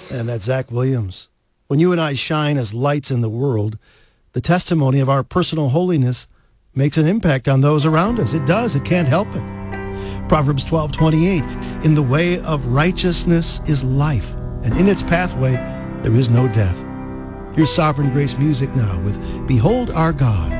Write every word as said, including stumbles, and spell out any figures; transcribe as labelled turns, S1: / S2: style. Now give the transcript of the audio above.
S1: And that's Zach Williams. When you and I shine as lights in the world, the testimony of our personal holiness makes an impact on those around us. It does. It can't help it. Proverbs twelve twenty-eight, in the way of righteousness is life, and in its pathway there is no death. Here's Sovereign Grace music now with Behold Our God.